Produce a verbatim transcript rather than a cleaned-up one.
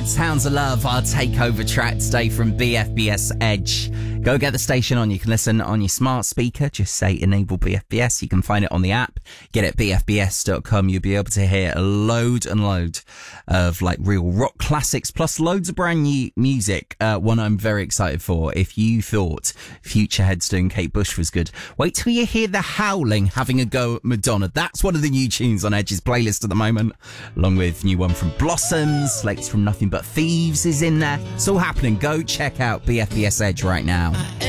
Sounds of Love, our takeover track today from B F B S Edge. Go get the station on. You can listen on your smart speaker. Just say enable B F B S. You can find it on the app. Get it at b f b s dot com. You'll be able to hear a load and load of like real rock classics, plus loads of brand new music. Uh, one I'm very excited for. If you thought Future Headstone Kate Bush was good, wait till you hear The Howling having a go at Madonna. That's one of the new tunes on Edge's playlist at the moment, along with new one from Blossoms. Slates from Nothing But Thieves is in there. It's all happening. Go check out B F B S Edge right now.